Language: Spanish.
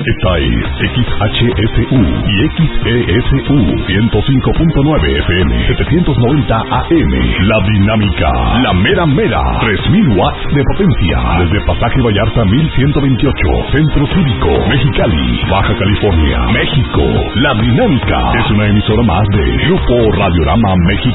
Esta es XHSU y XESU 105.9 FM 790 AM. La Dinámica, la mera mera, 3000 watts de potencia. Desde Pasaje Vallarta 1128, Centro Cívico, Mexicali, Baja California, México. La Dinámica es una emisora más de Grupo Radiorama México.